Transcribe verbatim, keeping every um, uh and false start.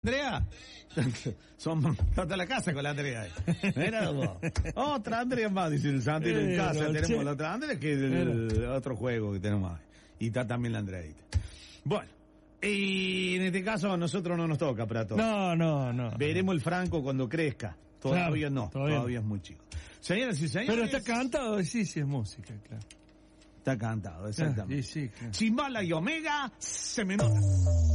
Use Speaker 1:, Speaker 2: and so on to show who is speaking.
Speaker 1: Andrea. Sono stata alla casa con la Andrea. Mira vos. Otra Andrea más, dice el Santi en
Speaker 2: Pero,
Speaker 1: casa. Tenemos
Speaker 2: che.
Speaker 1: la otra Andrea que es el, el otro juego que tenemos ahí. Y está también la Andreita. Bueno, y en este caso a nosotros no nos toca, Prato.
Speaker 2: No, no, no.
Speaker 1: Veremos el Franco cuando crezca. Todavía
Speaker 2: Claro,
Speaker 1: no,
Speaker 2: todavía
Speaker 1: todavía,
Speaker 2: no.
Speaker 1: es muy chico. Señoras y señores.
Speaker 2: Pero está cantado, sí, sí, es música, claro.
Speaker 1: Está cantado, exactamente.
Speaker 2: Ah, sí, sí, claro.
Speaker 1: Chimbala y Omega se me nota.